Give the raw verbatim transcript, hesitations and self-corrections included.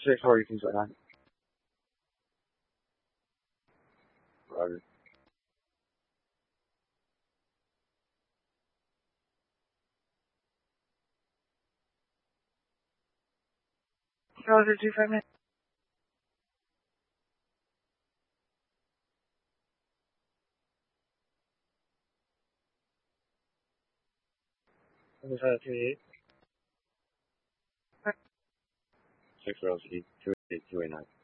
six four, you can join on. Roger. Roger, two five minutes. Five three eight. Six zero two eight two eight nine.